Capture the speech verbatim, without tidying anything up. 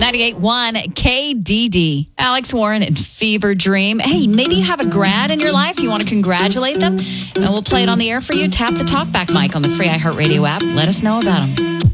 ninety-eight point one K D D. Alex Warren and Fever Dream. Hey, maybe you have a grad in your life. You want to congratulate them? And we'll play it on the air for you. Tap the talkback mic on the free iHeartRadio app. Let us know about them.